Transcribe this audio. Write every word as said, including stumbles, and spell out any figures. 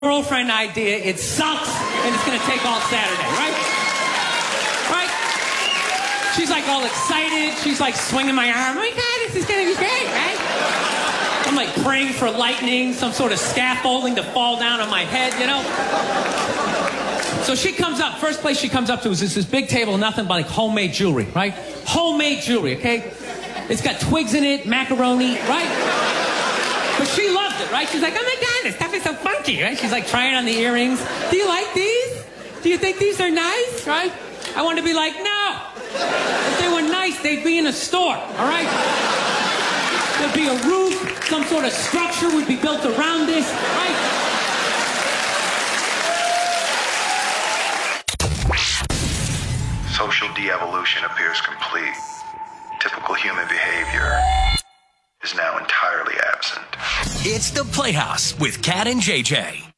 girlfriend idea. It sucks, and it's going to take all Saturday, right? Right? She's like all excited. She's like swinging my arm. Oh my God, this is going to be great, right? I'm like praying for lightning, some sort of scaffolding to fall down on my head, you know? So she comes up. First place she comes up to is this, this big table, nothing but like homemade jewelry, right? Homemade jewelry, okay? It's got twigs in it, macaroni, right? But she loved it, right? She's like, oh my God, this stuff is so funky, right? She's like trying on the earrings. Do you like these? Do you think these are nice, right? I want to be like, no. If they were nice, they'd be in a store, all right? There'd be a roof, some sort of structure would be built around this, right? Social de-evolution appears complete. Typical human behavior is now entirely absent. It's The Playhouse with Kat and J J.